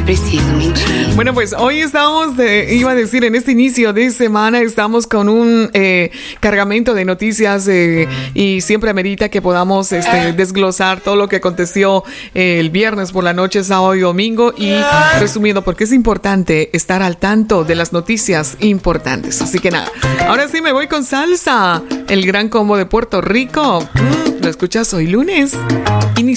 Bueno, pues hoy estamos, iba a decir, en este inicio de semana estamos con un cargamento de noticias y siempre amerita que podamos desglosar todo lo que aconteció el viernes por la noche, sábado y domingo, y resumiendo, porque es importante estar al tanto de las noticias importantes. Así que nada, ahora sí me voy con salsa, el gran combo de Puerto Rico. Lo escuchas hoy lunes. Inicio.